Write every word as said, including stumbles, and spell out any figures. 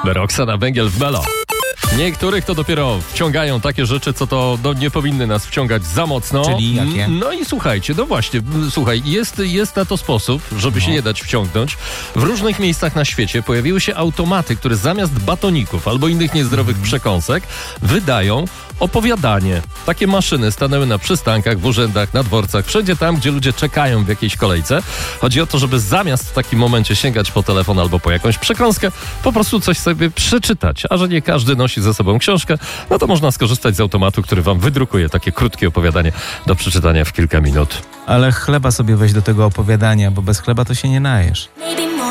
Roxana Węgiel w Melo. Niektórych to dopiero wciągają takie rzeczy, co to no, nie powinny nas wciągać za mocno. Czyli jakie? No i słuchajcie, no właśnie, słuchaj, jest, jest na to sposób, żeby no. się nie dać wciągnąć. W różnych miejscach na świecie pojawiły się automaty, które zamiast batoników albo innych niezdrowych mm. przekąsek wydają opowiadanie. Takie maszyny stanęły na przystankach, w urzędach, na dworcach, wszędzie tam, gdzie ludzie czekają w jakiejś kolejce. Chodzi o to, żeby zamiast w takim momencie sięgać po telefon albo po jakąś przekąskę, po prostu coś sobie przeczytać. A że nie każdy nosi ze sobą książkę, no to można skorzystać z automatu, który wam wydrukuje takie krótkie opowiadanie do przeczytania w kilka minut. Ale chleba sobie weź do tego opowiadania, bo bez chleba to się nie najesz.